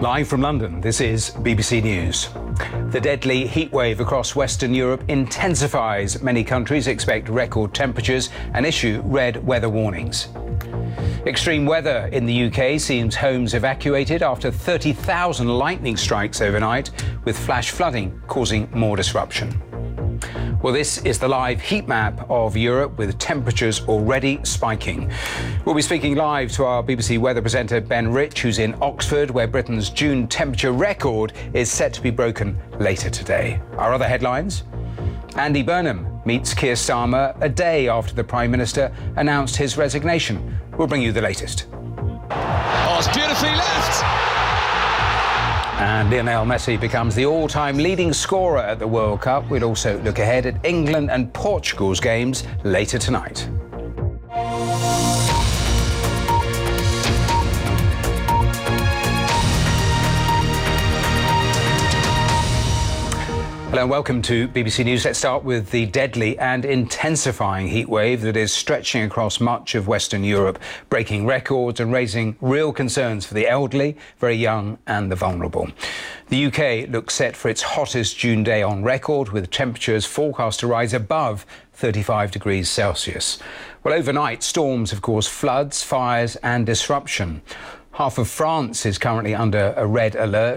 Live from London, this is BBC News. The deadly heatwave across Western Europe intensifies. Many countries expect record temperatures and issue red weather warnings. Extreme weather in the UK sees homes evacuated after 30,000 lightning strikes overnight, with flash flooding causing more disruption. Well, this is the live heat map of Europe, with temperatures already spiking. We'll be speaking live to our BBC weather presenter Ben Rich, who's in Oxford, where Britain's June temperature record is set to be broken later today. Our other headlines: Andy Burnham meets Keir Starmer a day after the Prime Minister announced his resignation. We'll bring you the latest. Oh, it's beautifully left! And Lionel Messi becomes the all-time leading scorer at the World Cup. We'll also look ahead at England and Portugal's games later tonight. Hello and welcome to BBC News. Let's start with the deadly and intensifying heatwave that is stretching across much of Western Europe, breaking records and raising real concerns for the elderly, very young and the vulnerable. The UK looks set for its hottest June day on record, with temperatures forecast to rise above 35 degrees Celsius. Well, overnight, storms have caused floods, fires and disruption. Half of France is currently under a red alert.